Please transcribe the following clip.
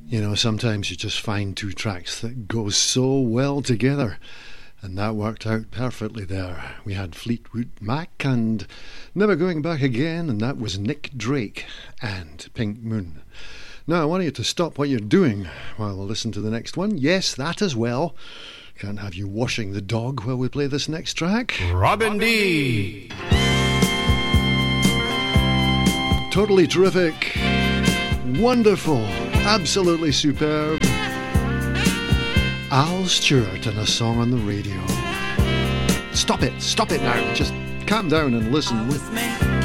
You know, sometimes you just find two tracks that go so well together, and that worked out perfectly there. We had Fleetwood Mac and Never Going Back Again, and that was Nick Drake and Pink Moon. Now, I want you to stop what you're doing while we listen to the next one. Yes, that as well. Can't have you washing the dog while we play this next track. Robin D. Totally terrific. Wonderful. Absolutely superb. Al Stewart and a song on the radio. Stop it now. Just calm down and listen.